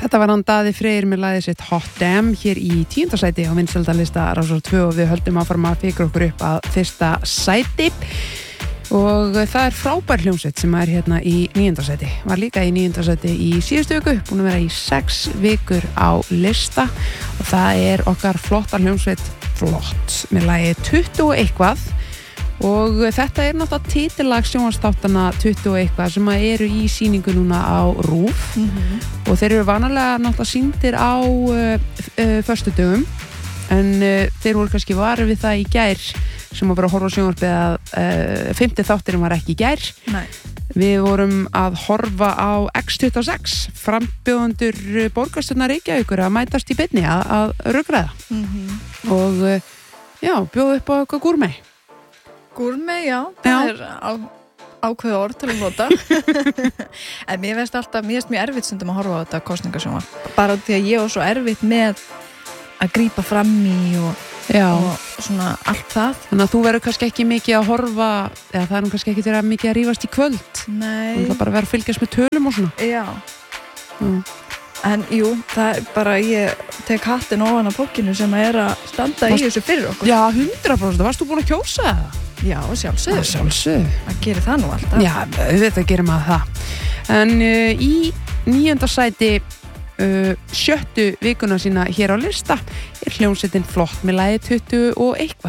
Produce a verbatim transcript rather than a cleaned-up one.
Þetta var hann Daði Freyr með lagið sitt Hot Damn hér í tíunda sæti á vinsældalista Rásar tvö og við höldum áfram að fikra okkur upp að fyrsta sæti og það er frábær hljómsveit sem er hérna í níunda sæti. Var líka í níunda sæti í síðustu viku, búin að vera í sex vikur á lista og það er okkar flotta hljómsveit flott með lagið tuttugu og eitthvað og þetta er náttúrulega titillag sjónvarpsþáttanna tuttugu og eitthvað sem eru í sýningu núna á RÚV mm-hmm. og þeir eru vanalega náttúrulega sýndir á uh, uh, föstudögum en uh, þeir voru kannski varir við það í gær sem að vera að horfa á sjónvarpið að uh, fimmti þátturinn var ekki í gær. Nei. Við vorum að horfa á X tuttugu og sex frambjóðendur borgarstjórnar Reykjavíkur að mætast í beinni að, að rökræða mm-hmm. og uh, já, bjóðu upp á eitthvað gúrmei. Gúrmei, já, það já. er á, ákveð orð til að nota en mér veist alltaf, mér veist mjög erfitt stundum að horfa á þetta kosningasjónvarp bara því að ég var svo erfitt með að grípa fram í og, og svona allt það þannig að þú verður kannski ekki mikið að horfa eða það er nú kannski ekki til að mikið að rífast í kvöld Nei það er bara að vera að fylgjast með tölum og svona Já mm. En jú, það er bara ég tek hattin ofan á fólkinu sem er að standa Vast... í þessu fyrir okkur Já, hundrað prósent, varst þú búin að kjósa það? Já, sjálfsögðu Sjálfsögðu Það gerir það nú alltaf Já, þetta gerir maður það En uh, í níunda sæti uh, sjöttu vikuna sína hér á lista er hljómsveitin flott með lagið tuttugu og eitthvað